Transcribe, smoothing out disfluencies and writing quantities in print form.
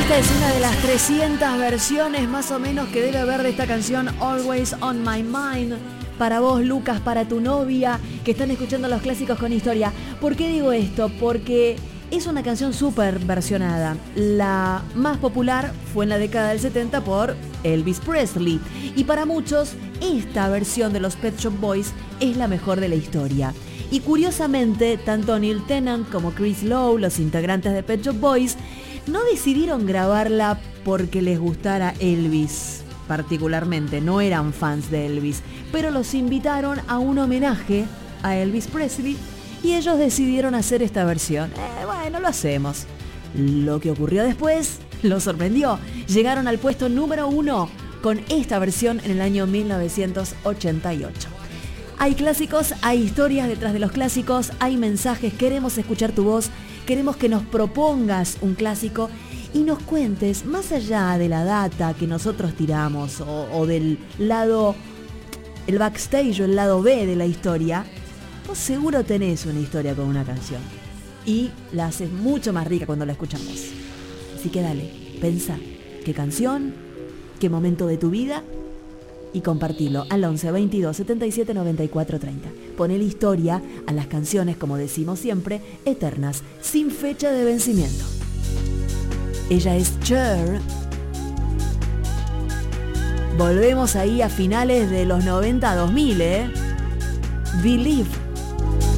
Esta es una de las 300 versiones más o menos que debe haber de esta canción Always on My Mind. Para vos, Lucas, para tu novia, que están escuchando los clásicos con historia. ¿Por qué digo esto? Porque es una canción súper versionada. La más popular fue en la década del 70 por Elvis Presley. Y para muchos, esta versión de los Pet Shop Boys es la mejor de la historia. Y curiosamente, tanto Neil Tennant como Chris Lowe, los integrantes de Pet Shop Boys, no decidieron grabarla porque les gustara Elvis particularmente, no eran fans de Elvis, pero los invitaron a un homenaje a Elvis Presley y ellos decidieron hacer esta versión. Bueno, lo hacemos. Lo que ocurrió después los sorprendió. Llegaron al puesto número 1 con esta versión en el año 1988. Hay clásicos, hay historias detrás de los clásicos, hay mensajes, queremos escuchar tu voz, queremos que nos propongas un clásico y nos cuentes, más allá de la data que nosotros tiramos o del lado, el backstage o el lado B de la historia, vos seguro tenés una historia con una canción y la haces mucho más rica cuando la escuchamos. Así que dale, pensá, qué canción, qué momento de tu vida y compartilo al 11 22 77 94 30. Ponele historia a las canciones, como decimos siempre, eternas, sin fecha de vencimiento. Ella es Cher. Volvemos ahí a finales de los 90 a 2000, Believe.